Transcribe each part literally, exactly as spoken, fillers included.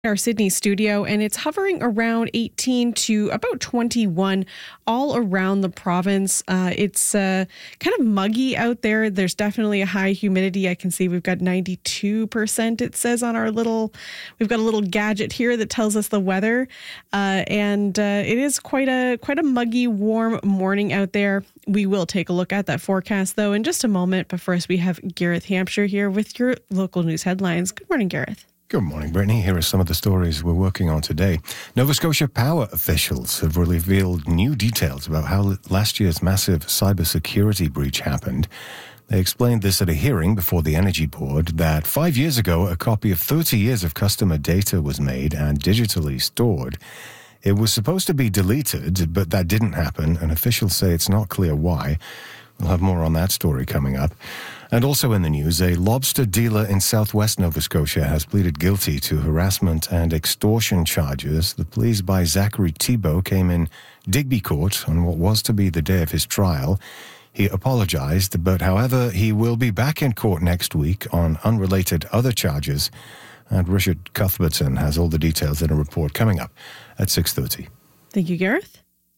Our Sydney studio, and it's hovering around eighteen to about twenty-one all around the province. Uh, it's uh, kind of muggy out there. There's definitely a high humidity. I can see we've got ninety-two percent, it says on our little, we've got a little gadget here that tells us the weather. Uh, and uh, it is quite a quite a muggy, warm morning out there. We will take a look at that forecast, though, in just a moment. But first, we have Gareth Hampshire here with your local news headlines. Good morning, Gareth. Good morning, Brittany. Here are some of the stories we're working on today. Nova Scotia Power officials have revealed new details about how last year's massive cybersecurity breach happened. They explained this at a hearing before the Energy Board that five years ago, a copy of thirty years of customer data was made and digitally stored. It was supposed to be deleted, but that didn't happen, and officials say it's not clear why. We'll have more on that story coming up. And also in the news, a lobster dealer in southwest Nova Scotia has pleaded guilty to harassment and extortion charges. The pleas by Zachary Thibault came in Digby Court on what was to be the day of his trial. He apologized, but however, he will be back in court next week on unrelated other charges. And Richard Cuthbertson has all the details in a report coming up at six thirty. Thank you, Gareth.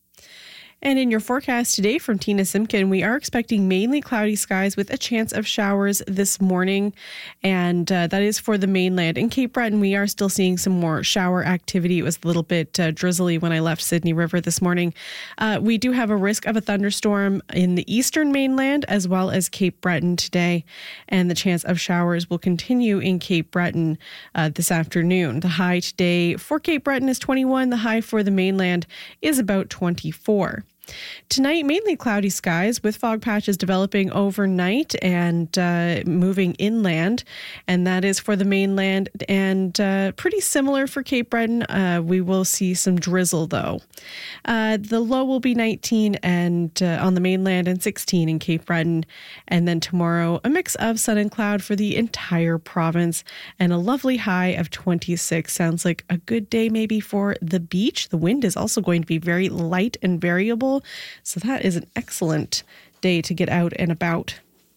And in your forecast today from Tina Simpkin, we are expecting mainly cloudy skies with a chance of showers this morning. And uh, that is for the mainland. In Cape Breton, we are still seeing some more shower activity. It was a little bit uh, drizzly when I left Sydney River this morning. Uh, we do have a risk of a thunderstorm in the eastern mainland as well as Cape Breton today. And the chance of showers will continue in Cape Breton uh, this afternoon. The high today for Cape Breton is twenty-one. The high for the mainland is about twenty-four. Tonight, mainly cloudy skies with fog patches developing overnight and uh, moving inland. And that is for the mainland and uh, pretty similar for Cape Breton. Uh, we will see some drizzle, though. Uh, the low will be nineteen and uh, on the mainland and sixteen in Cape Breton. And then tomorrow, a mix of sun and cloud for the entire province and a lovely high of twenty-six. Sounds like a good day maybe for the beach. The wind is also going to be very light and variable. So that is an excellent day to get out and about.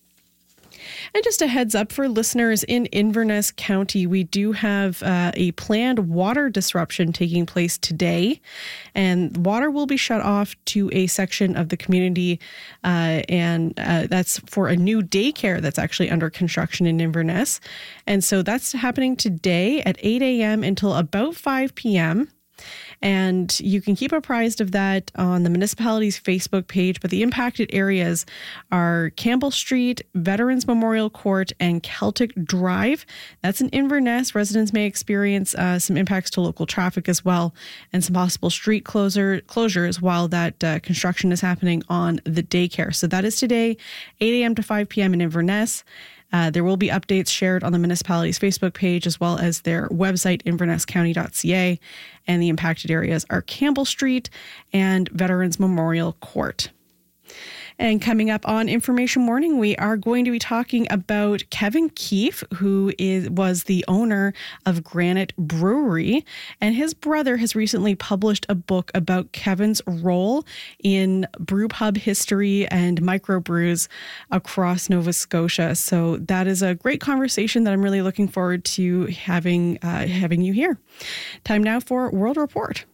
And just a heads up for listeners in Inverness County, we do have uh, a planned water disruption taking place today. And water will be shut off to a section of the community. Uh, and uh, that's for a new daycare that's actually under construction in Inverness. And so that's happening today at eight a.m. until about five p.m. And you can keep apprised of that on the municipality's Facebook page. But the impacted areas are Campbell Street, Veterans Memorial Court, and Celtic Drive. That's in Inverness. Residents may experience uh, some impacts to local traffic as well, and some possible street closure closures while that uh, construction is happening on the daycare. So that is today, eight a.m. to five p.m. in Inverness. Uh, there will be updates shared on the municipality's Facebook page as well as their website, inverness county dot c a. And the impacted areas are Campbell Street and Veterans Memorial Court. And coming up on Information Morning, we are going to be talking about Kevin Keefe, who is was the owner of Granite Brewery. And his brother has recently published a book about Kevin's role in brewpub history and microbrews across Nova Scotia. So that is a great conversation that I'm really looking forward to having, uh, having you here. Time now for World Report.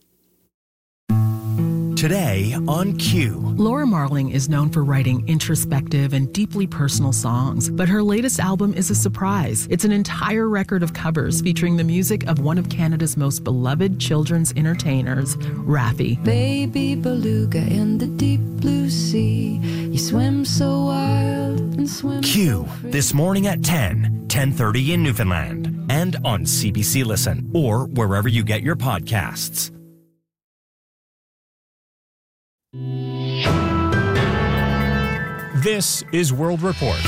Today on Q. Laura Marling is known for writing introspective and deeply personal songs, but her latest album is a surprise. It's an entire record of covers featuring the music of one of Canada's most beloved children's entertainers, Raffi. Baby beluga in the deep blue sea, you swim so wild and swim Q, so free. This morning at ten, ten thirty in Newfoundland, and on C B C Listen, or wherever you get your podcasts. This is World Report.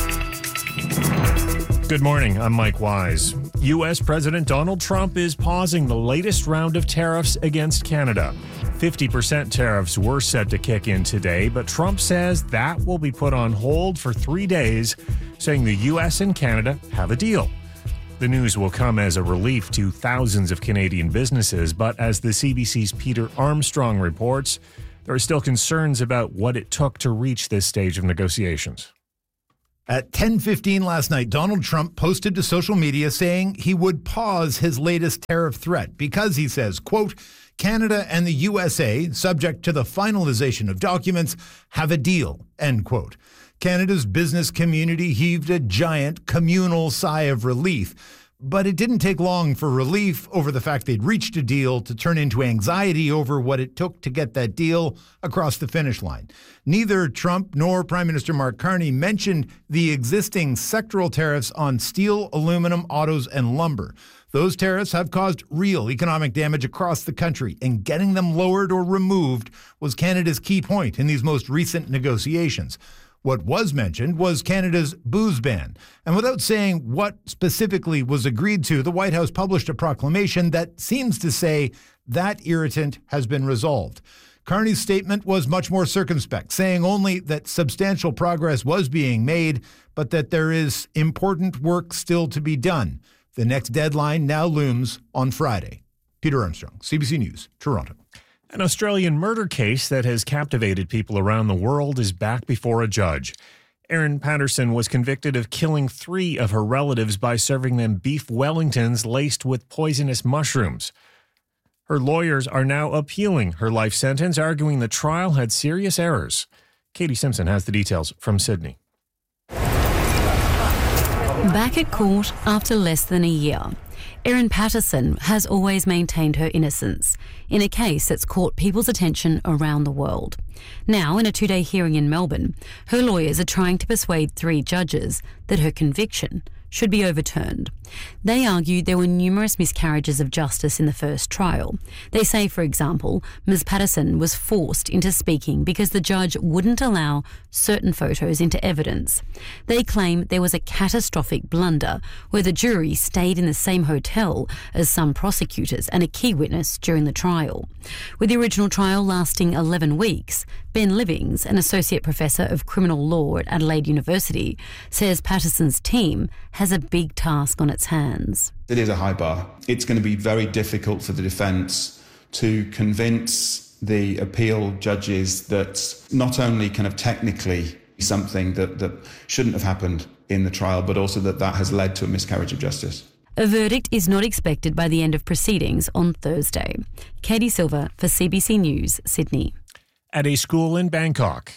Good morning, I'm Mike Wise. U S President Donald Trump is pausing the latest round of tariffs against Canada. fifty percent tariffs were set to kick in today, but Trump says that will be put on hold for three days, saying the U S and Canada have a deal. The news will come as a relief to thousands of Canadian businesses, but as the C B C's Peter Armstrong reports, there are still concerns about what it took to reach this stage of negotiations. At ten fifteen last night, Donald Trump posted to social media saying he would pause his latest tariff threat because, he says, quote, Canada and the U S A, subject to the finalization of documents, have a deal, end quote. Canada's business community heaved a giant communal sigh of relief. But it didn't take long for relief over the fact they'd reached a deal to turn into anxiety over what it took to get that deal across the finish line. Neither Trump nor Prime Minister Mark Carney mentioned the existing sectoral tariffs on steel, aluminum, autos, and lumber. Those tariffs have caused real economic damage across the country, and getting them lowered or removed was Canada's key point in these most recent negotiations. What was mentioned was Canada's booze ban. And without saying what specifically was agreed to, the White House published a proclamation that seems to say that irritant has been resolved. Carney's statement was much more circumspect, saying only that substantial progress was being made, but that there is important work still to be done. The next deadline now looms on Friday. Peter Armstrong, C B C News, Toronto. An Australian murder case that has captivated people around the world is back before a judge. Erin Patterson was convicted of killing three of her relatives by serving them beef Wellingtons laced with poisonous mushrooms. Her lawyers are now appealing her life sentence, arguing the trial had serious errors. Katie Simpson has the details from Sydney. Back at court after less than a year, Erin Patterson has always maintained her innocence in a case that's caught people's attention around the world. Now, in a two-day hearing in Melbourne, her lawyers are trying to persuade three judges that her conviction should be overturned. They argue there were numerous miscarriages of justice in the first trial. They say, for example, Miz Patterson was forced into speaking because the judge wouldn't allow certain photos into evidence. They claim there was a catastrophic blunder where the jury stayed in the same hotel as some prosecutors and a key witness during the trial. With the original trial lasting eleven weeks, Ben Livings, an associate professor of criminal law at Adelaide University, says Patterson's team has a big task on its hands. It is a high bar. It's going to be very difficult for the defence to convince the appeal judges that not only kind of technically something that, that shouldn't have happened in the trial, but also that that has led to a miscarriage of justice. A verdict is not expected by the end of proceedings on Thursday. Katie Silver for C B C News, Sydney. At a school in Bangkok,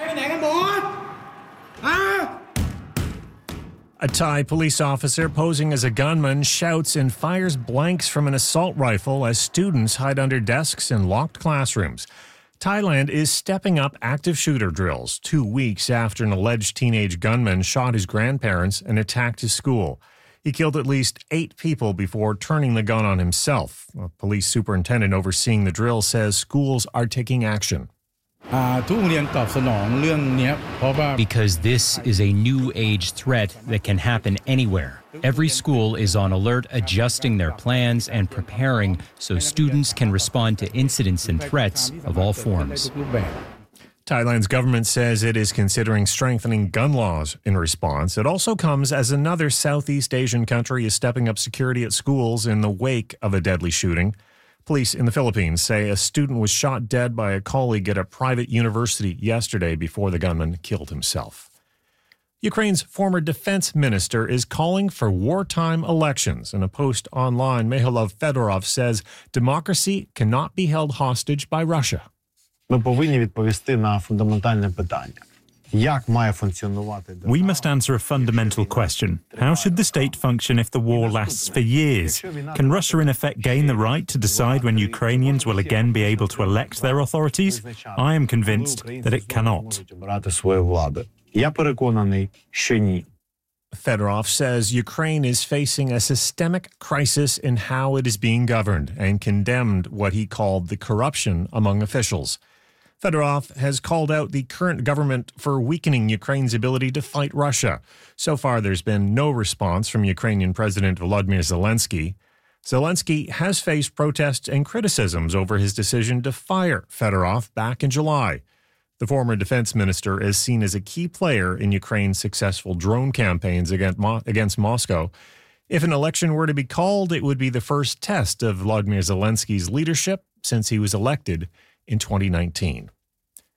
a Thai police officer posing as a gunman shouts and fires blanks from an assault rifle as students hide under desks in locked classrooms. Thailand is stepping up active shooter drills two weeks after an alleged teenage gunman shot his grandparents and attacked his school. He killed at least eight people before turning the gun on himself. A police superintendent overseeing the drill says schools are taking action. Because this is a new age threat that can happen anywhere. Every school is on alert, adjusting their plans and preparing so students can respond to incidents and threats of all forms. Thailand's government says it is considering strengthening gun laws in response. It also comes as another Southeast Asian country is stepping up security at schools in the wake of a deadly shooting. Police in the Philippines say a student was shot dead by a colleague at a private university yesterday before the gunman killed himself. Ukraine's former defense minister is calling for wartime elections. In a post online, Mykhaylo Fedorov says democracy cannot be held hostage by Russia. Ми повинні відповісти на фундаментальне питання. Як має функціонувати? We must answer a fundamental question. How should the state function if the war lasts for years? Can Russia in effect gain the right to decide when Ukrainians will again be able to elect their authorities? I am convinced that it cannot. Я переконаний, що ні. Fedorov says Ukraine is facing a systemic crisis in how it is being governed and condemned what he called the corruption among officials. Fedorov has called out the current government for weakening Ukraine's ability to fight Russia. So far, there's been no response from Ukrainian President Volodymyr Zelensky. Zelensky has faced protests and criticisms over his decision to fire Fedorov back in July. The former defense minister is seen as a key player in Ukraine's successful drone campaigns against, Mo- against Moscow. If an election were to be called, it would be the first test of Volodymyr Zelensky's leadership since he was elected in twenty nineteen.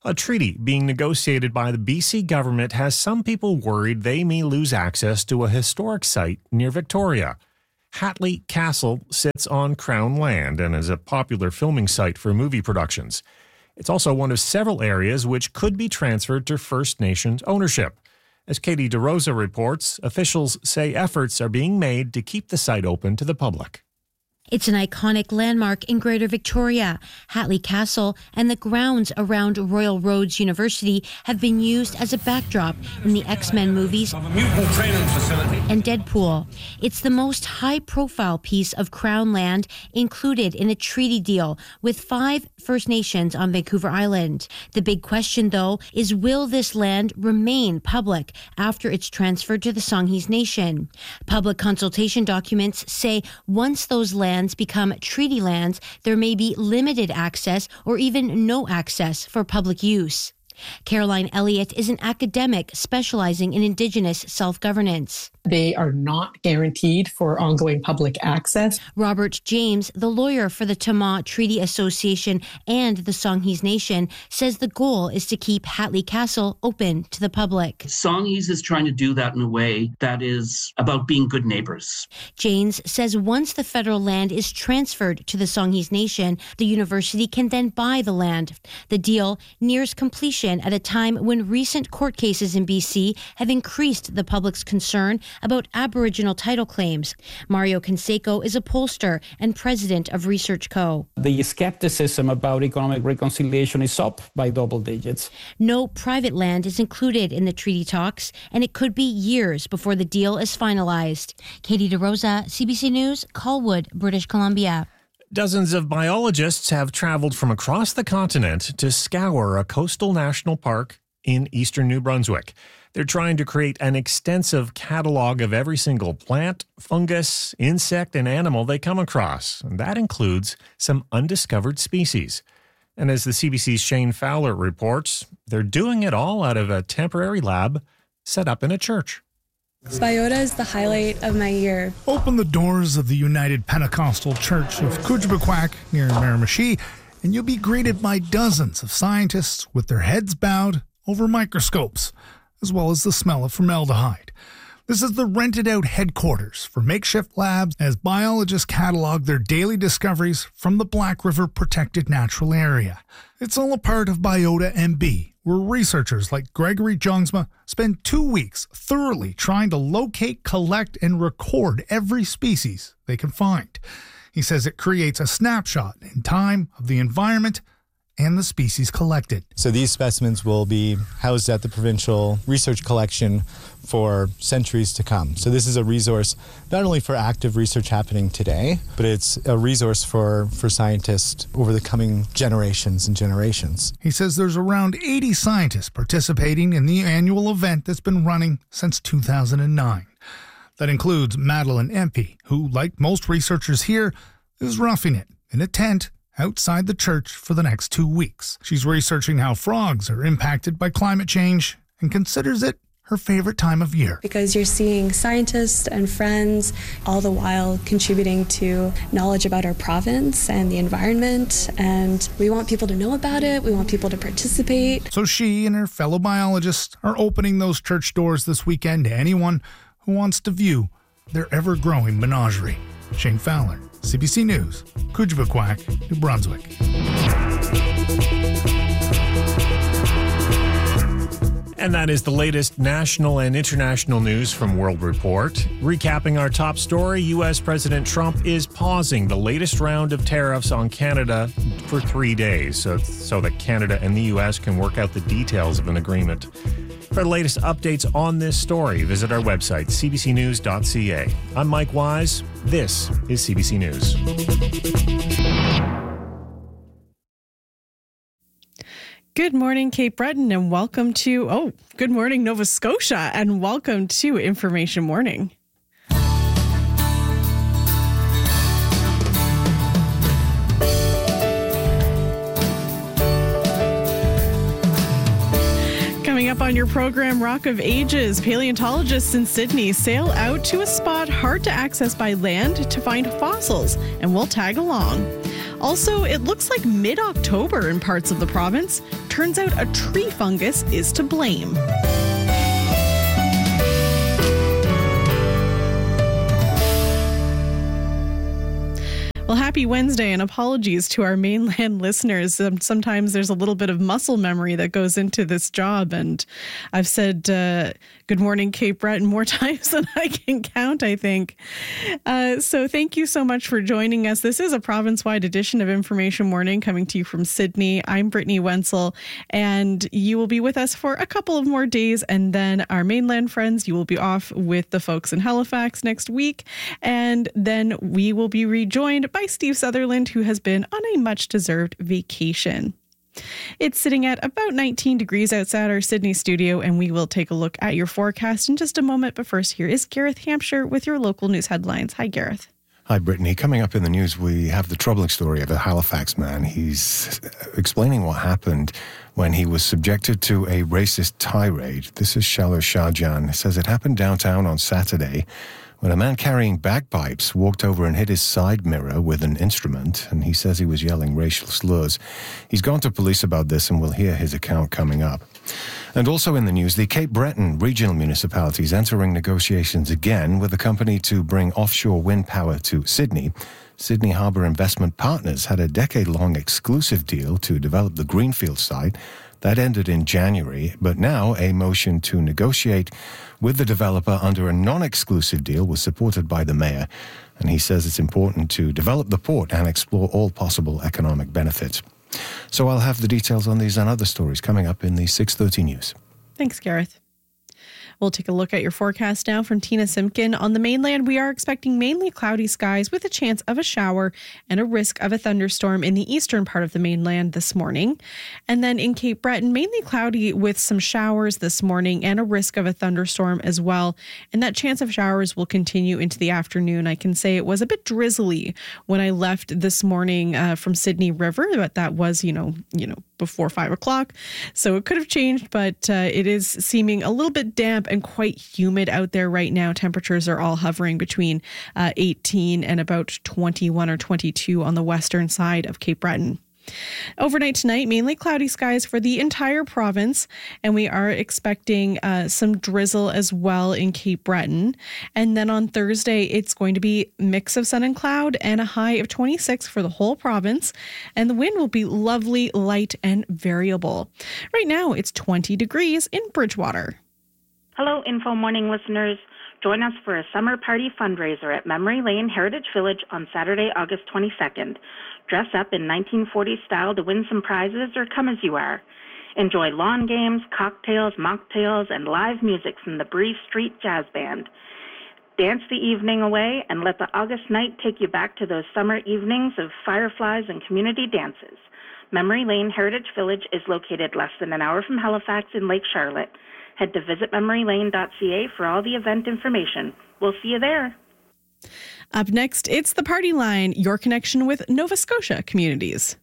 A treaty being negotiated by the B C government has some people worried they may lose access to a historic site near Victoria. Hatley Castle sits on Crown land and is a popular filming site for movie productions. It's also one of several areas which could be transferred to First Nations ownership. As Katie DeRosa reports, officials say efforts are being made to keep the site open to the public. It's an iconic landmark in Greater Victoria. Hatley Castle and the grounds around Royal Roads University have been used as a backdrop in the X-Men movies and Deadpool. It's the most high-profile piece of Crown land included in a treaty deal with five First Nations on Vancouver Island. The big question, though, is will this land remain public after it's transferred to the Songhees Nation? Public consultation documents say once those lands become treaty lands, there may be limited access or even no access for public use. Caroline Elliott is an academic specializing in Indigenous self-governance. They are not guaranteed for ongoing public access. Robert James, the lawyer for the Tama Treaty Association and the Songhees Nation, says the goal is to keep Hatley Castle open to the public. Songhees is trying to do that in a way that is about being good neighbors. James says once the federal land is transferred to the Songhees Nation, the university can then buy the land. The deal nears completion at a time when recent court cases in B C have increased the public's concern about Aboriginal title claims. Mario Canseco is a pollster and president of Research Co. The skepticism about economic reconciliation is up by double digits. No private land is included in the treaty talks, and it could be years before the deal is finalized. Katie DeRosa, C B C News, Colwood, British Columbia. Dozens of biologists have traveled from across the continent to scour a coastal national park in eastern New Brunswick. They're trying to create an extensive catalog of every single plant, fungus, insect, and animal they come across. And that includes some undiscovered species. And as the C B C's Shane Fowler reports, they're doing it all out of a temporary lab set up in a church. Biota is the highlight of my year. Open the doors of the United Pentecostal Church of Kujbequack near Miramichi, and you'll be greeted by dozens of scientists with their heads bowed over microscopes, as well as the smell of formaldehyde. This is the rented-out headquarters for makeshift labs as biologists catalog their daily discoveries from the Black River Protected Natural Area. It's all a part of Biota M B, where researchers like Gregory Jongsma spend two weeks thoroughly trying to locate, collect, and record every species they can find. He says it creates a snapshot in time of the environment and the species collected. So these specimens will be housed at the provincial research collection for centuries to come. So this is a resource not only for active research happening today, but it's a resource for, for scientists over the coming generations and generations. He says there's around eighty scientists participating in the annual event that's been running since two thousand nine. That includes Madeline Empey, who, like most researchers here, is roughing it in a tent outside the church for the next two weeks. She's researching how frogs are impacted by climate change and considers it her favorite time of year. Because you're seeing scientists and friends all the while contributing to knowledge about our province and the environment, and we want people to know about it. We want people to participate. So she and her fellow biologists are opening those church doors this weekend to anyone who wants to view their ever-growing menagerie. Shane Fowler, C B C News, Kujbequack, New Brunswick. And that is the latest national and international news from World Report. Recapping our top story, U S President Trump is pausing the latest round of tariffs on Canada for three days so, so that Canada and the U S can work out the details of an agreement. For the latest updates on this story, visit our website, c b c news dot c a. I'm Mike Wise. This is C B C News. Good morning, Cape Breton, and welcome to, oh, good morning, Nova Scotia, and welcome to Information Morning. Coming up on your program, Rock of Ages, paleontologists in Sydney sail out to a spot hard to access by land to find fossils, and we'll tag along. Also, it looks like mid-October in parts of the province. turns out a tree fungus is to blame. Well, happy Wednesday, and apologies to our mainland listeners. Um, sometimes there's a little bit of muscle memory that goes into this job, and I've said uh, good morning, Cape Breton, more times than I can count, I think. Uh, so thank you so much for joining us. This is a province-wide edition of Information Morning coming to you from Sydney. I'm Brittany Wenzel, and you will be with us for a couple of more days, and then our mainland friends, you will be off with the folks in Halifax next week, and then we will be rejoined by Steve Sutherland, who has been on a much-deserved vacation. It's sitting at about nineteen degrees outside our Sydney studio, and we will take a look at your forecast in just a moment. But first, here is Gareth Hampshire with your local news headlines. Hi, Gareth. Hi, Brittany. Coming up in the news, we have the troubling story of a Halifax man. He's explaining what happened when he was subjected to a racist tirade. This is Shalor Shahjan. He says it happened downtown on Saturday when a man carrying bagpipes walked over and hit his side mirror with an instrument, and he says he was yelling racial slurs. He's gone to police about this, and we'll hear his account coming up. And also in the news, the Cape Breton regional municipalities entering negotiations again with a company to bring offshore wind power to Sydney. Sydney Harbour Investment Partners had a decade-long exclusive deal to develop the Greenfield site. That ended in January, but now a motion to negotiate with the developer under a non-exclusive deal was supported by the mayor, and he says it's important to develop the port and explore all possible economic benefits. So I'll have the details on these and other stories coming up in the six thirty news. Thanks, Gareth. We'll take a look at your forecast now from Tina Simpkin. On the mainland, we are expecting mainly cloudy skies with a chance of a shower and a risk of a thunderstorm in the eastern part of the mainland this morning. And then in Cape Breton, mainly cloudy with some showers this morning and a risk of a thunderstorm as well. And that chance of showers will continue into the afternoon. I can say it was a bit drizzly when I left this morning uh, from Sydney River, but that was, you know, you know, before five o'clock. So it could have changed, but uh, it is seeming a little bit damp and quite humid out there right now. Temperatures are all hovering between uh, eighteen and about twenty-one or twenty-two on the western side of Cape Breton. Overnight tonight, mainly cloudy skies for the entire province, and we are expecting uh, some drizzle as well in Cape Breton. And then on Thursday, it's going to be a mix of sun and cloud and a high of twenty-six for the whole province. And the wind will be lovely, light, and variable. Right now, it's twenty degrees in Bridgewater. Hello, Info Morning listeners. Join us for a summer party fundraiser at Memory Lane Heritage Village on Saturday, August twenty-second. Dress up in nineteen forties style to win some prizes or come as you are. Enjoy lawn games, cocktails, mocktails, and live music from the Bree Street Jazz Band. Dance the evening away and let the August night take you back to those summer evenings of fireflies and community dances. Memory Lane Heritage Village is located less than an hour from Halifax in Lake Charlotte. Head to visit memory lane dot c a for all the event information. We'll see you there. Up next, it's the Party Line, your connection with Nova Scotia communities.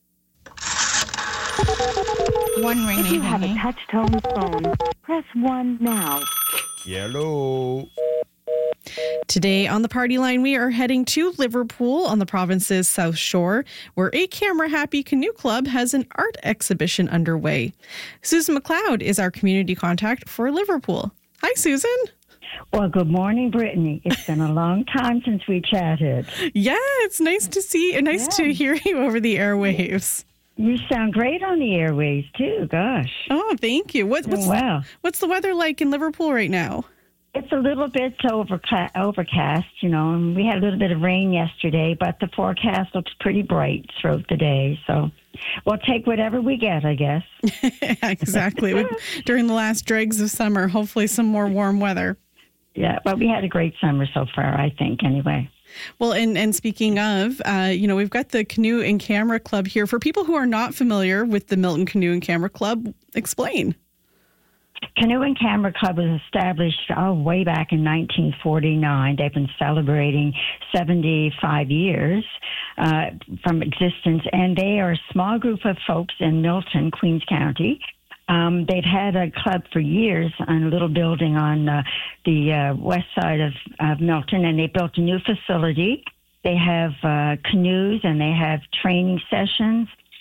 One ring. If you have a touch-tone phone, press one now. Hello. Today on the Party Line, we are heading to Liverpool on the province's South Shore, where a camera-happy canoe club has an art exhibition underway. Susan McLeod is our community contact for Liverpool. Hi, Susan. Well, good morning, Brittany. It's been a long time since we chatted. Yeah, it's nice to see you. Nice yeah. to hear you over the airwaves. You sound great on the airwaves, too. Gosh. Oh, thank you. What, what's, wow. what's the weather like in Liverpool right now? It's a little bit overcast, overcast, you know, and we had a little bit of rain yesterday, but the forecast looks pretty bright throughout the day. So we'll take whatever we get, I guess. Exactly. During the last dregs of summer, hopefully some more warm weather. Yeah, but we had a great summer so far, I think, anyway. Well, and, and speaking of, uh, you know, we've got the Canoe and Camera Club here. For people who are not familiar with the Milton Canoe and Camera Club, explain. Canoe and Camera Club was established oh, way back in nineteen forty-nine. They've been celebrating seventy-five years uh, from existence, and they are a small group of folks in Milton, Queens County. Um, they've had a club for years on a little building on uh, the uh, west side of, of Milton, and they built a new facility. They have uh, canoes, and they have training sessions.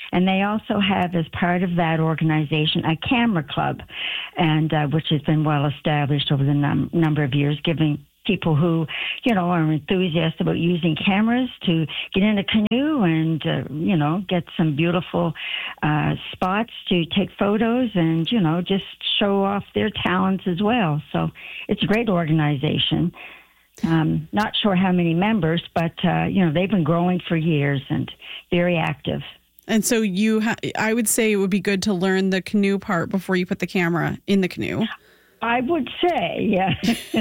And they also have, as part of that organization, a camera club, and uh, which has been well established over the num- number of years, giving people who, you know, are enthusiastic about using cameras to get in a canoe and, uh, you know, get some beautiful uh, spots to take photos and, you know, just show off their talents as well. So it's a great organization. Um, not sure how many members, but, uh, you know, they've been growing for years and very active. And so you, ha- I would say it would be good to learn the canoe part before you put the camera in the canoe. I would say, yeah.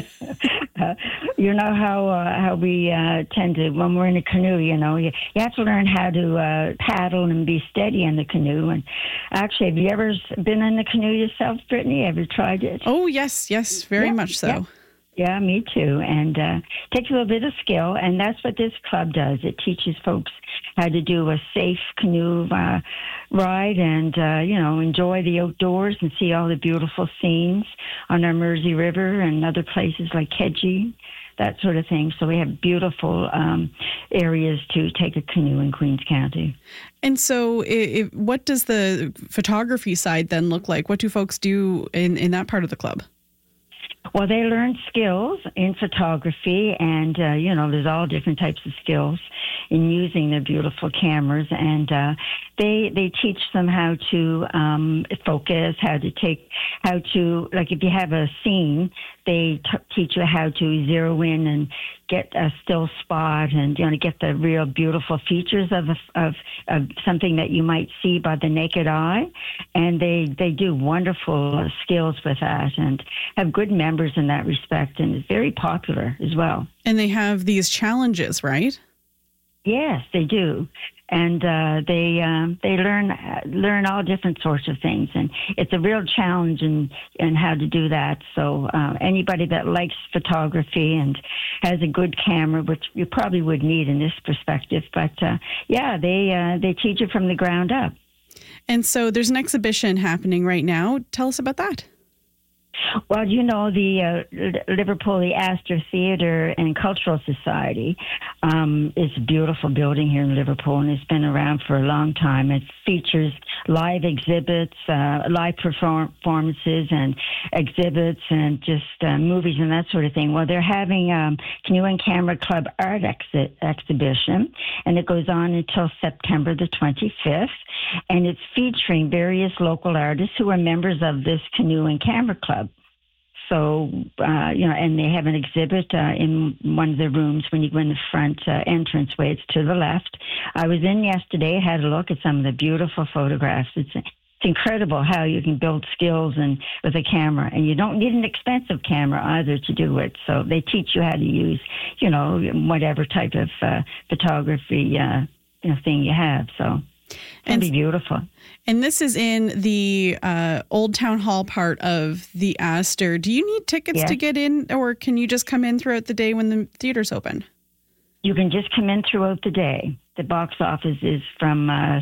uh, you know how uh, how we uh, tend to, when we're in a canoe, you know, you, you have to learn how to uh, paddle and be steady in the canoe. And actually, have you ever been in the canoe yourself, Brittany? Have you tried it? Oh, yes, yes, very yeah, much so. Yeah. Yeah, me too. And uh, it takes a little bit of skill, and that's what this club does. It teaches folks how to do a safe canoe uh, ride and, uh, you know, enjoy the outdoors and see all the beautiful scenes on our Mersey River and other places like Kedgie, that sort of thing. So we have beautiful um, areas to take a canoe in Queens County. And so if, what does the photography side then look like? What do folks do in, in that part of the club? Well, they learn skills in photography, and, uh, you know, there's all different types of skills in using their beautiful cameras. And uh, they they teach them how to um, focus, how to take, how to, like if you have a scene, they t- teach you how to zero in and get a still spot and, you know, get the real beautiful features of, a, of of something that you might see by the naked eye. And they, they do wonderful skills with that and have good members in that respect, and it's very popular as well. And they have these challenges, right? Yes, they do. And uh, they um, they learn uh, learn all different sorts of things, and it's a real challenge in, in how to do that. So uh, anybody that likes photography and has a good camera, which you probably would need in this perspective, but uh, yeah, they uh, they teach it from the ground up. And so there's an exhibition happening right now. Tell us about that. Well, you know, the uh, Liverpool, the Astor Theatre and Cultural Society um, is a beautiful building here in Liverpool, and it's been around for a long time. It features live exhibits, uh, live perform- performances and exhibits and just uh, movies and that sort of thing. Well, they're having um, Canoe and Camera Club art ex- exhibition, and it goes on until September the twenty-fifth, and it's featuring various local artists who are members of this Canoe and Camera Club. So, uh, you know, and they have an exhibit uh, in one of the rooms when you go in the front uh, entranceway. It's to the left. I was in yesterday, had a look at some of the beautiful photographs. It's, it's incredible how you can build skills and with a camera, and you don't need an expensive camera either to do it. So they teach you how to use, you know, whatever type of uh, photography uh, you know, thing you have. So. And be beautiful. And this is in the uh, Old Town Hall part of the Astor. Do you need tickets yes. to get in, or can you just come in throughout the day when the theater's open? You can just come in throughout the day. The box office is from, uh, uh,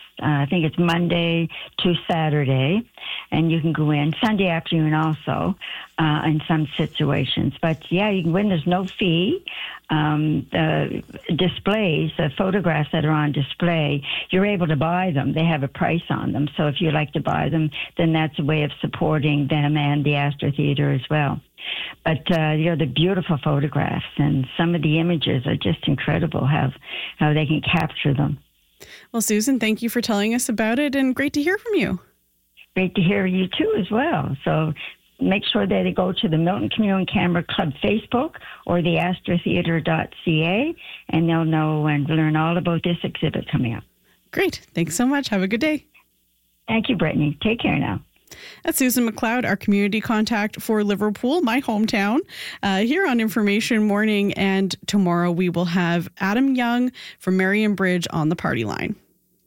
I think it's Monday to Saturday, and you can go in Sunday afternoon also uh, in some situations. But yeah, you can go in. There's no fee. Um, the displays, the photographs that are on display, you're able to buy them. They have a price on them. So if you like to buy them, then that's a way of supporting them and the Astor Theatre as well. But, uh, you know, the beautiful photographs and some of the images are just incredible how, how they can capture them. Well, Susan, thank you for telling us about it, and great to hear from you. Great to hear you too as well. So make sure that they go to the Milton Canoe and Camera Club Facebook or the astor theatre dot c a, and they'll know and learn all about this exhibit coming up. Great. Thanks so much. Have a good day. Thank you, Brittany. Take care now. That's Susan McLeod, our community contact for Liverpool, my hometown, uh, here on Information Morning. And tomorrow we will have Adam Young from Marion Bridge on the party line.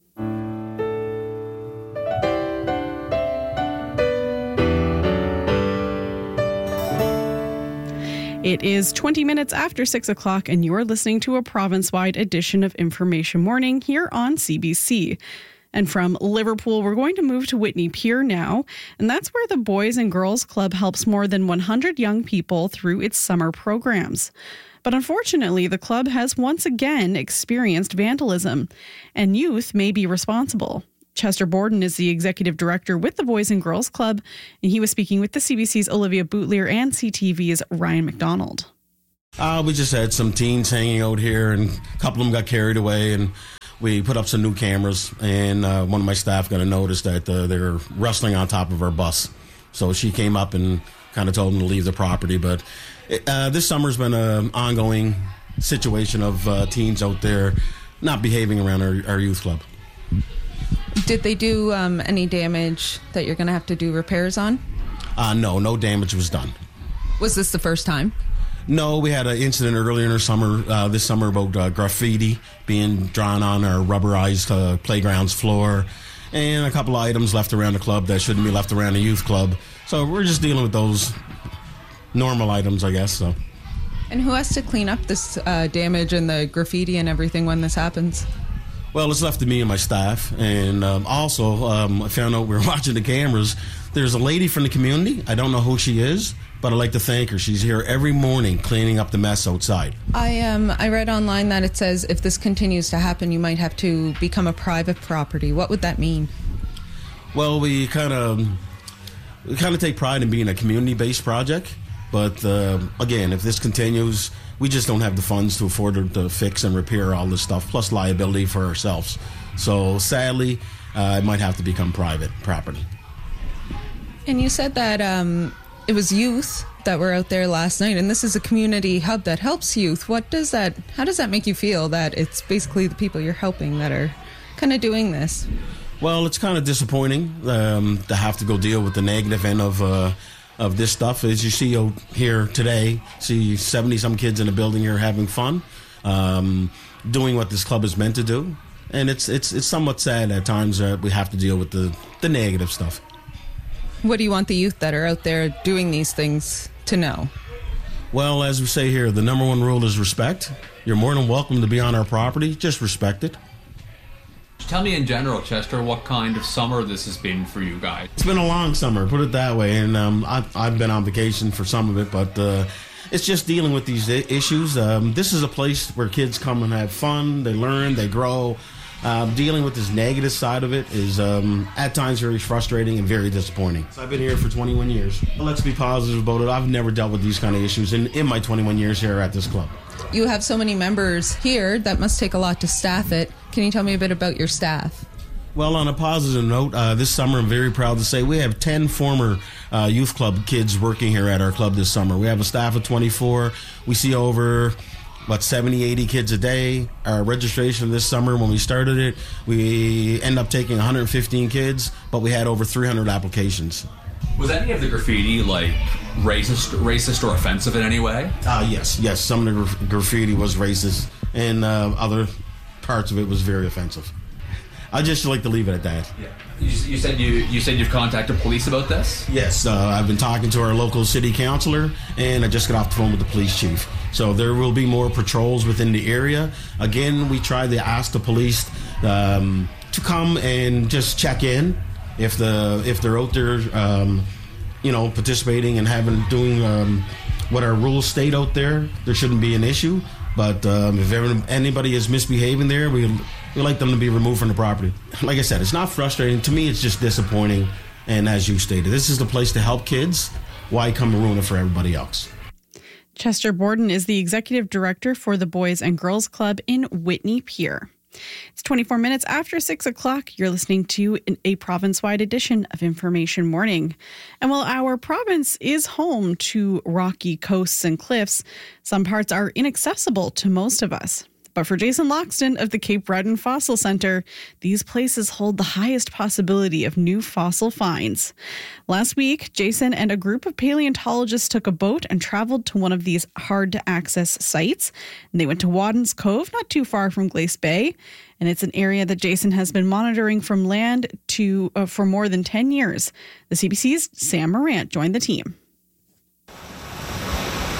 It is twenty minutes after six o'clock, and you're listening to a province-wide edition of Information Morning here on C B C. And from Liverpool, we're going to move to Whitney Pier now, and that's where the Boys and Girls Club helps more than one hundred young people through its summer programs. But unfortunately, the club has once again experienced vandalism, and youth may be responsible. Chester Borden is the executive director with the Boys and Girls Club, and he was speaking with the C B C's Olivia Boutlier and C T V's Ryan McDonald. Uh, we just had some teens hanging out here, and a couple of them got carried away, and we put up some new cameras, and uh, one of my staff got a notice that uh, they were rustling on top of our bus. So she came up and kind of told them to leave the property. But uh, this summer's been an ongoing situation of uh, teens out there not behaving around our, our youth club. Did they do um, any damage that you're going to have to do repairs on? Uh, no, no damage was done. Was this the first time? No, we had an incident earlier in the summer, uh, this summer about uh, graffiti being drawn on our rubberized uh, playgrounds floor, and a couple of items left around the club that shouldn't be left around the youth club. So we're just dealing with those normal items, I guess. So. And who has to clean up this uh, damage and the graffiti and everything when this happens? Well, it's left to me and my staff. And um, also, um, I found out we were watching the cameras. There's a lady from the community. I don't know who she is, but I'd like to thank her. She's here every morning cleaning up the mess outside. I um I read online that it says if this continues to happen, you might have to become a private property. What would that mean? Well, we kind of we kind of take pride in being a community-based project. But uh, again, if this continues, we just don't have the funds to afford to, to fix and repair all this stuff, plus liability for ourselves. So sadly, uh, it might have to become private property. And you said that um, it was youth that were out there last night, and this is a community hub that helps youth. What does that? How does that make you feel that it's basically the people you're helping that are kind of doing this? Well, it's kind of disappointing um, to have to go deal with the negative end of uh, of this stuff. As you see out here today, see seventy-some kids in the building here having fun, um, doing what this club is meant to do. And it's it's it's somewhat sad at times that we have to deal with the, the negative stuff. What do you want the youth that are out there doing these things to know? Well, as we say here, the number one rule is respect. You're more than welcome to be on our property. Just respect it. Tell me in general, Chester, what kind of summer this has been for you guys? It's been a long summer, put it that way. And um, I've, I've been on vacation for some of it, but uh, it's just dealing with these issues. Um, this is a place where kids come and have fun. They learn, they grow. Um, dealing with this negative side of it is um, at times very frustrating and very disappointing. So I've been here for twenty-one years. Let's be positive about it. I've never dealt with these kind of issues in, in my twenty-one years here at this club. You have so many members here, that must take a lot to staff it. Can you tell me a bit about your staff? Well, on a positive note, uh, this summer I'm very proud to say we have ten former uh, youth club kids working here at our club this summer. We have a staff of twenty-four. We see over about seventy, eighty kids a day. Our registration this summer, when we started it, we end up taking one hundred fifteen kids, but we had over three hundred applications. Was any of the graffiti like racist, racist or offensive in any way? Uh, yes, yes. Some of the gra- graffiti was racist, and uh, other parts of it was very offensive. I just like to leave it at that. Yeah. You, you said you you said you've contacted police about this? Yes, uh, I've been talking to our local city councilor, and I just got off the phone with the police chief. So there will be more patrols within the area. Again, we try to ask the police um, to come and just check in if the if they're out there, um, you know, participating and having doing um, what our rules state out there. There shouldn't be an issue. But um, if ever, anybody is misbehaving there, we we like them to be removed from the property. Like I said, it's not frustrating. To me, it's just disappointing. And as you stated, this is the place to help kids. Why come and ruin it for everybody else? Chester Borden is the executive director for the Boys and Girls Club in Whitney Pier. It's twenty-four minutes after six o'clock. You're listening to a province-wide edition of Information Morning. And while our province is home to rocky coasts and cliffs, some parts are inaccessible to most of us. But for Jason Loxton of the Cape Breton Fossil Centre, these places hold the highest possibility of new fossil finds. Last week, Jason and a group of paleontologists took a boat and traveled to one of these hard-to-access sites. And they went to Wadden's Cove, not too far from Glace Bay. And it's an area that Jason has been monitoring from land to uh, for more than ten years. The C B C's Sam Morant joined the team.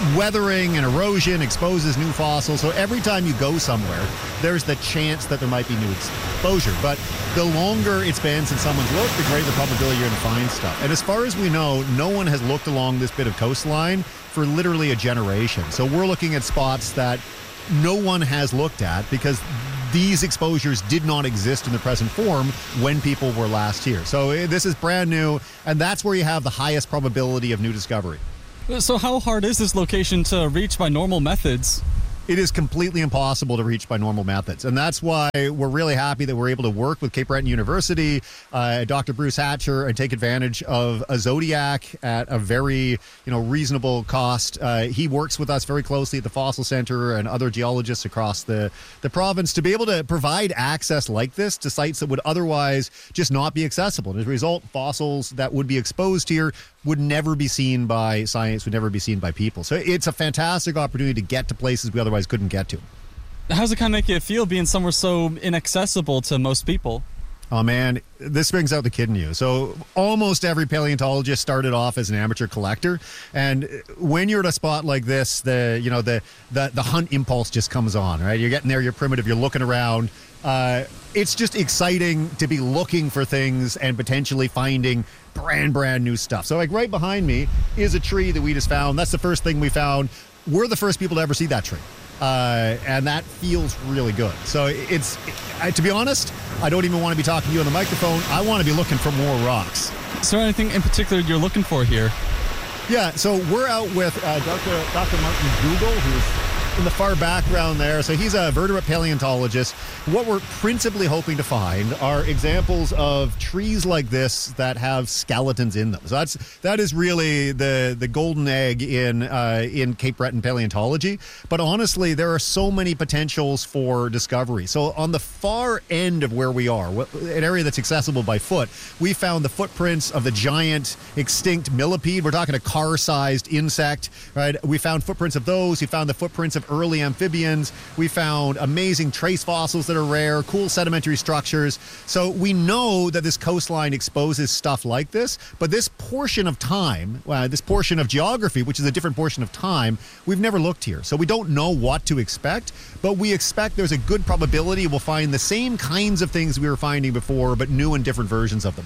weathering and erosion exposes new fossils. So every time you go somewhere, there's the chance that there might be new exposure. But the longer it's been since someone's looked, the greater the probability you're going to find stuff. And as far as we know, no one has looked along this bit of coastline for literally a generation. So we're looking at spots that no one has looked at because these exposures did not exist in the present form when people were last here. So this is brand new, and that's where you have the highest probability of new discovery. So how hard is this location to reach by normal methods? It is completely impossible to reach by normal methods. And that's why we're really happy that we're able to work with Cape Breton University, uh, Doctor Bruce Hatcher, and take advantage of a Zodiac at a very, you know, reasonable cost. Uh, he works with us very closely at the Fossil Center and other geologists across the, the province to be able to provide access like this to sites that would otherwise just not be accessible. And as a result, fossils that would be exposed here would never be seen by science, would never be seen by people. So it's a fantastic opportunity to get to places we otherwise couldn't get to. How does it kind of make you feel being somewhere so inaccessible to most people? Oh man, this brings out the kid in you. So almost every paleontologist started off as an amateur collector, and when you're at a spot like this, the you know the the, the hunt impulse just comes on, right? You're getting there, you're primitive, you're looking around. Uh, it's just exciting to be looking for things and potentially finding brand, brand new stuff. So like right behind me is a tree that we just found. That's the first thing we found. We're the first people to ever see that tree. Uh, and that feels really good. So it's, it, to be honest, I don't even want to be talking to you on the microphone. I want to be looking for more rocks. Is there anything in particular you're looking for here? Yeah, so we're out with uh, Doctor Doctor Martin McDougall, who's in the far background there. So he's a vertebrate paleontologist. What we're principally hoping to find are examples of trees like this that have skeletons in them. So that's that is really the the golden egg in uh, in Cape Breton paleontology. But honestly, there are so many potentials for discovery. So on the far end of where we are, an area that's accessible by foot, we found the footprints of the giant extinct millipede. We're talking a car-sized insect, right? We found footprints of those. We found the footprints of early amphibians. We found amazing trace fossils that are rare, cool sedimentary structures. So we know that this coastline exposes stuff like this, but this portion of time, uh, this portion of geography, which is a different portion of time, we've never looked here. So we don't know what to expect, but we expect there's a good probability we'll find the same kinds of things we were finding before, but new and different versions of them.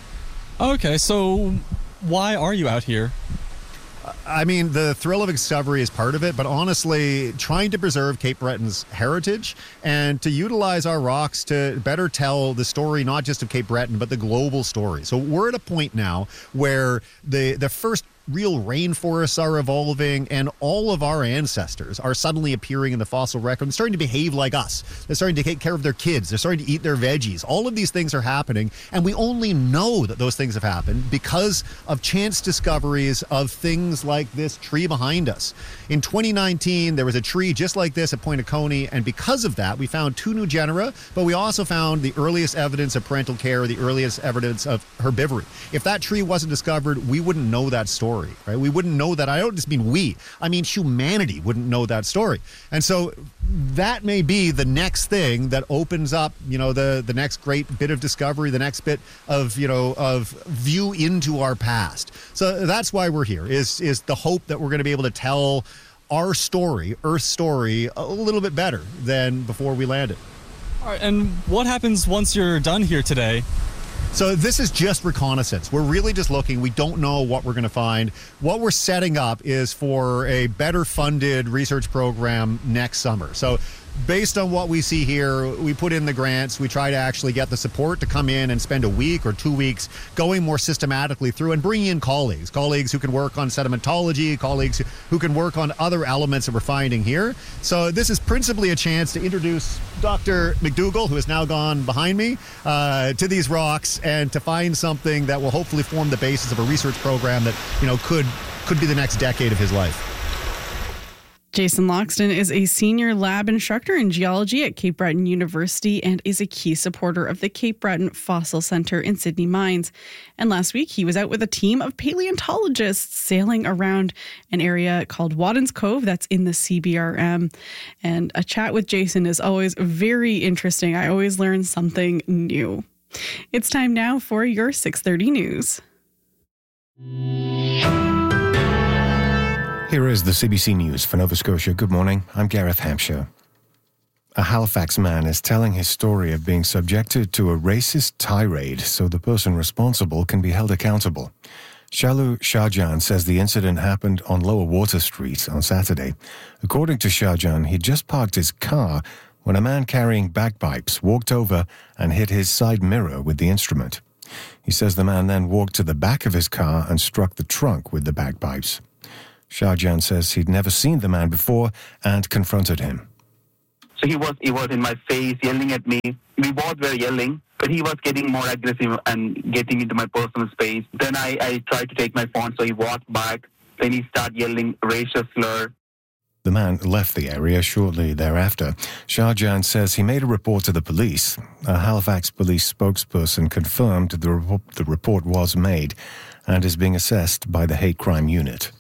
Okay, so why are you out here? I mean, the thrill of discovery is part of it, but honestly, trying to preserve Cape Breton's heritage and to utilize our rocks to better tell the story, not just of Cape Breton, but the global story. So we're at a point now where the, the first real rainforests are evolving, and all of our ancestors are suddenly appearing in the fossil record. They're starting to behave like us. They're starting to take care of their kids. They're starting to eat their veggies. All of these things are happening, and we only know that those things have happened because of chance discoveries of things like this tree behind us. In twenty nineteen, there was a tree just like this at Point of Coney, and because of that, we found two new genera, but we also found the earliest evidence of parental care, the earliest evidence of herbivory. If that tree wasn't discovered, we wouldn't know that story. Right? We wouldn't know that. I don't just mean we. I mean humanity wouldn't know that story. And so that may be the next thing that opens up, you know, the the next great bit of discovery, the next bit of, you know, of view into our past. So that's why we're here. Is is the hope that we're going to be able to tell our story, Earth's story, a little bit better than before we landed. All right, and what happens once you're done here today? So this is just reconnaissance. We're really just looking. We don't know what we're going to find. What we're setting up is for a better funded research program next summer. So based on what we see here, we put in the grants. We try to actually get the support to come in and spend a week or two weeks going more systematically through and bring in colleagues, colleagues who can work on sedimentology, colleagues who can work on other elements that we're finding here. So this is principally a chance to introduce Doctor McDougall, who has now gone behind me, uh, to these rocks and to find something that will hopefully form the basis of a research program that, you know, could could be the next decade of his life. Jason Loxton is a senior lab instructor in geology at Cape Breton University and is a key supporter of the Cape Breton Fossil Center in Sydney Mines. And last week, he was out with a team of paleontologists sailing around an area called Wadden's Cove that's in the C B R M. And a chat with Jason is always very interesting. I always learn something new. It's time now for your six thirty news. Here is the C B C News for Nova Scotia. Good morning. I'm Gareth Hampshire. A Halifax man is telling his story of being subjected to a racist tirade so the person responsible can be held accountable. Shalu Shahjan says the incident happened on Lower Water Street on Saturday. According to Shahjan, he'd just parked his car when a man carrying bagpipes walked over and hit his side mirror with the instrument. He says the man then walked to the back of his car and struck the trunk with the bagpipes. Shahjan says he'd never seen the man before and confronted him. So he was he was in my face, yelling at me. We both were yelling, but he was getting more aggressive and getting into my personal space. Then I, I tried to take my phone, so he walked back. Then he started yelling racial slur. The man left the area shortly thereafter. Shahjan says he made a report to the police. A Halifax police spokesperson confirmed the, rep- the report was made and is being assessed by the hate crime unit.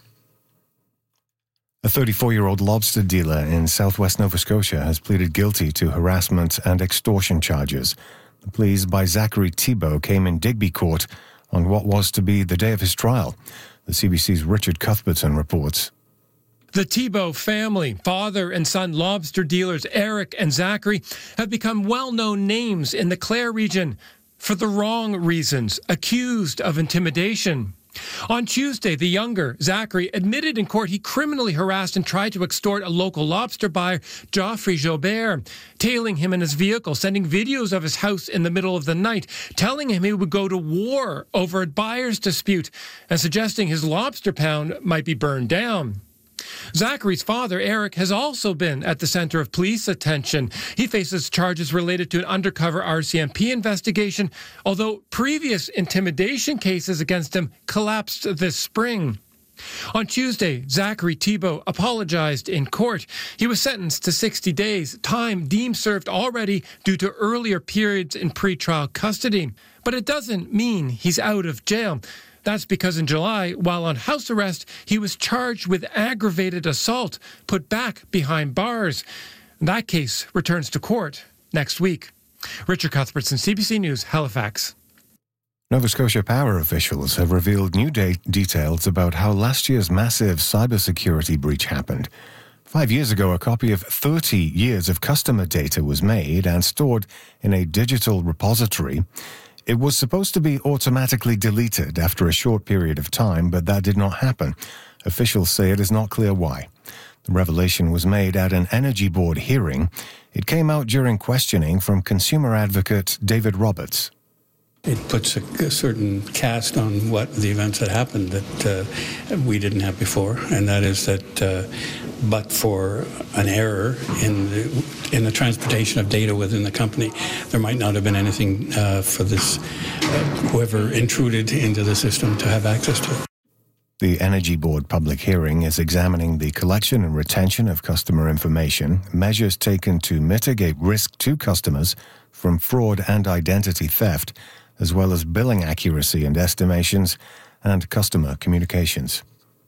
A thirty-four-year-old lobster dealer in southwest Nova Scotia has pleaded guilty to harassment and extortion charges. The pleas by Zachary Thibault came in Digby Court on what was to be the day of his trial. The C B C's Richard Cuthbertson reports. The Thibault family, father and son lobster dealers Eric and Zachary, have become well-known names in the Clare region for the wrong reasons, accused of intimidation. On Tuesday, the younger, Zachary, admitted in court he criminally harassed and tried to extort a local lobster buyer, Geoffrey Jobert, tailing him in his vehicle, sending videos of his house in the middle of the night, telling him he would go to war over a buyer's dispute, and suggesting his lobster pound might be burned down. Zachary's father, Eric, has also been at the center of police attention. He faces charges related to an undercover R C M P investigation, although previous intimidation cases against him collapsed this spring. On Tuesday, Zachary Thibault apologized in court. He was sentenced to sixty days, time deemed served already due to earlier periods in pretrial custody. But it doesn't mean he's out of jail. That's because in July, while on house arrest, he was charged with aggravated assault, put back behind bars. That case returns to court next week. Richard Cuthbertson, C B C News, Halifax. Nova Scotia Power officials have revealed new de- details about how last year's massive cybersecurity breach happened. Five years ago, a copy of thirty years of customer data was made and stored in a digital repository. It was supposed to be automatically deleted after a short period of time, but that did not happen. Officials say it is not clear why. The revelation was made at an Energy Board hearing. It came out during questioning from consumer advocate David Roberts. It puts a, a certain cast on what the events that happened that uh, we didn't have before, and that is that uh, but for an error in the, in the transportation of data within the company, there might not have been anything uh, for this, uh, whoever intruded into the system to have access to. The Energy Board public hearing is examining the collection and retention of customer information, measures taken to mitigate risk to customers from fraud and identity theft, as well as billing accuracy and estimations and customer communications.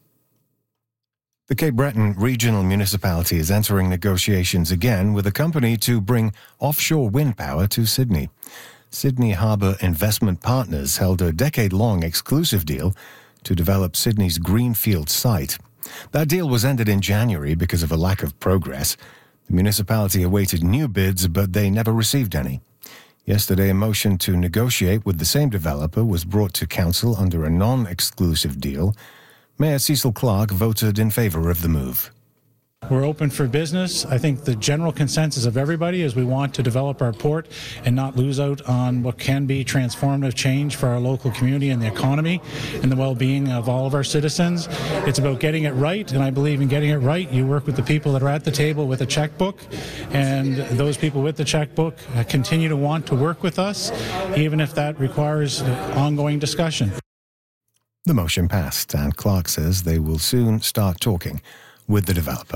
The Cape Breton Regional Municipality is entering negotiations again with a company to bring offshore wind power to Sydney. Sydney Harbour Investment Partners held a decade-long exclusive deal to develop Sydney's Greenfield site. That deal was ended in January because of a lack of progress. The municipality awaited new bids, but they never received any. Yesterday, a motion to negotiate with the same developer was brought to council under a non-exclusive deal. Mayor Cecil Clark voted in favour of the move. We're open for business. I think the general consensus of everybody is we want to develop our port and not lose out on what can be transformative change for our local community and the economy and the well-being of all of our citizens. It's about getting it right, and I believe in getting it right. You work with the people that are at the table with a checkbook, and those people with the checkbook continue to want to work with us, even if that requires ongoing discussion. The motion passed, and Clark says they will soon start talking with the developer.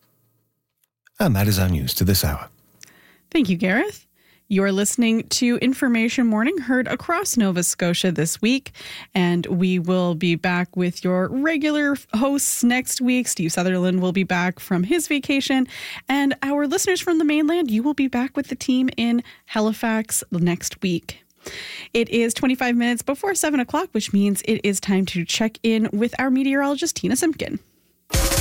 And that is our news to this hour. Thank you, Gareth. You're listening to Information Morning, heard across Nova Scotia this week, and we will be back with your regular hosts next week. Steve Sutherland will be back from his vacation, and our listeners from the mainland, you will be back with the team in Halifax next week. It is twenty-five minutes before seven o'clock, which means it is time to check in with our meteorologist, Tina Simpkin.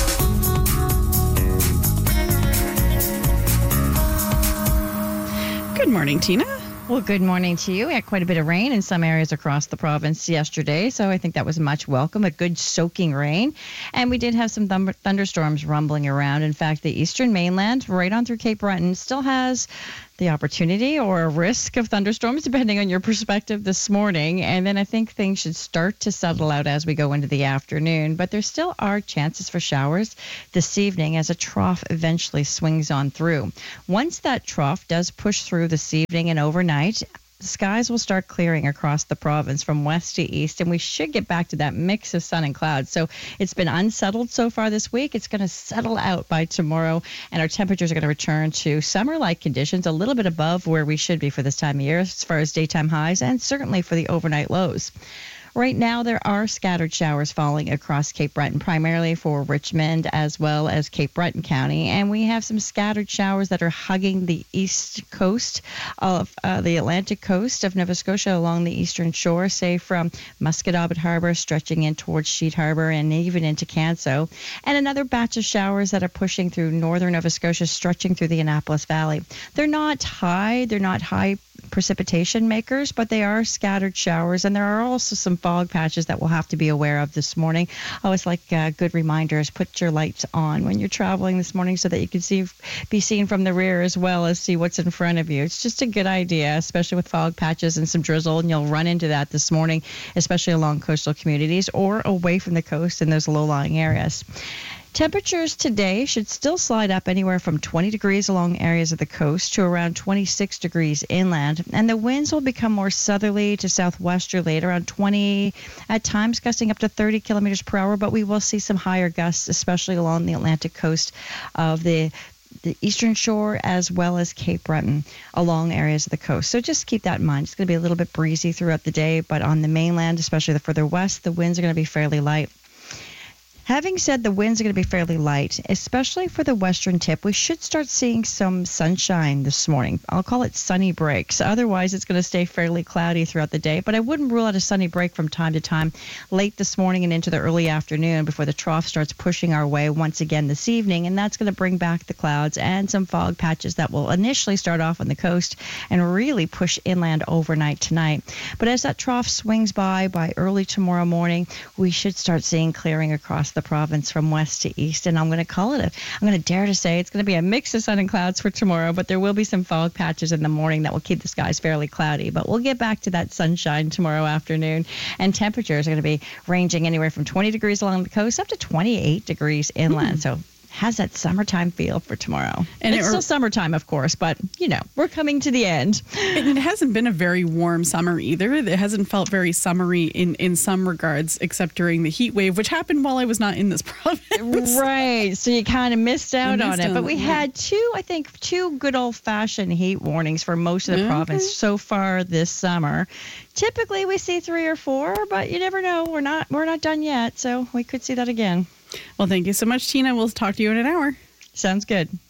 Good morning, Tina. Well, good morning to you. We had quite a bit of rain in some areas across the province yesterday, so I think that was much welcome, a good soaking rain. And we did have some thum- thunderstorms rumbling around. In fact, the eastern mainland, right on through Cape Breton, still has the opportunity or a risk of thunderstorms, depending on your perspective this morning. And then I think things should start to settle out as we go into the afternoon. But there still are chances for showers this evening as a trough eventually swings on through. Once that trough does push through this evening and overnight, skies will start clearing across the province from west to east, and we should get back to that mix of sun and clouds. So it's been unsettled so far this week. It's going to settle out by tomorrow, and our temperatures are going to return to summer-like conditions, a little bit above where we should be for this time of year as far as daytime highs and certainly for the overnight lows. Right now, there are scattered showers falling across Cape Breton, primarily for Richmond as well as Cape Breton County. And we have some scattered showers that are hugging the east coast of uh, the Atlantic coast of Nova Scotia along the eastern shore, say from Musquodoboit Harbour, stretching in towards Sheet Harbour and even into Canso. And another batch of showers that are pushing through northern Nova Scotia, stretching through the Annapolis Valley. They're not high, they're not high precipitation makers, but they are scattered showers, and there are also some fog patches that we'll have to be aware of this morning. I always like uh, good reminders. Put your lights on when you're traveling this morning so that you can see, be seen from the rear as well as see what's in front of you. It's just a good idea, especially with fog patches and some drizzle, and you'll run into that this morning, especially along coastal communities or away from the coast in those low-lying areas. Temperatures today should still slide up anywhere from twenty degrees along areas of the coast to around twenty-six degrees inland. And the winds will become more southerly to southwesterly at around twenty, at times gusting up to thirty kilometers per hour. But we will see some higher gusts, especially along the Atlantic coast of the the eastern shore as well as Cape Breton along areas of the coast. So just keep that in mind. It's going to be a little bit breezy throughout the day, but on the mainland, especially the further west, the winds are going to be fairly light. Having said the winds are going to be fairly light, especially for the western tip, we should start seeing some sunshine this morning. I'll call it sunny breaks. Otherwise, it's going to stay fairly cloudy throughout the day, but I wouldn't rule out a sunny break from time to time late this morning and into the early afternoon before the trough starts pushing our way once again this evening, and that's going to bring back the clouds and some fog patches that will initially start off on the coast and really push inland overnight tonight. But as that trough swings by by early tomorrow morning, we should start seeing clearing across the province from west to east, and I'm going to call it a, I'm going to dare to say it's going to be a mix of sun and clouds for tomorrow, but there will be some fog patches in the morning that will keep the skies fairly cloudy, but we'll get back to that sunshine tomorrow afternoon, and temperatures are going to be ranging anywhere from twenty degrees along the coast up to twenty-eight degrees inland. Mm. So has that summertime feel for tomorrow. And it's it, still summertime, of course, but, you know, we're coming to the end. And it hasn't been a very warm summer either. It hasn't felt very summery in, in some regards, except during the heat wave, which happened while I was not in this province. Right. So you kind of missed out missed on it. On but we yeah. had two, I think, two good old-fashioned heat warnings for most of the okay. province so far this summer. Typically, we see three or four, but you never know. We're not we're not done yet, so we could see that again. Well, thank you so much, Tina. We'll talk to you in an hour. Sounds good.